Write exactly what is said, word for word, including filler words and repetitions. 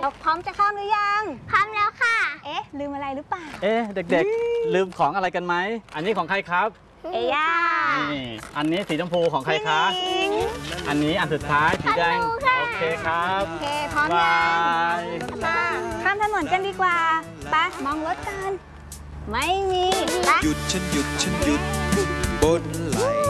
บอกพร้อมจะข้ามหรือยังพร้อมแล้วค่ะเอ๊ะลืมอะไรหรือเปล่าเอ๊ะเด็กๆลืมของอะไรกันไหมอันนี้ของใครครับเอย่านี่อันนี้สีชมพูของใครคะอันนี้อันสุดท้ายสีแดงโอเคครับโอเคพร้อมยังมาข้ามถนนกันดีกว่าไปมองรถกันไม่มีไปหยุดฉันหยุดฉันหยุดบนไหล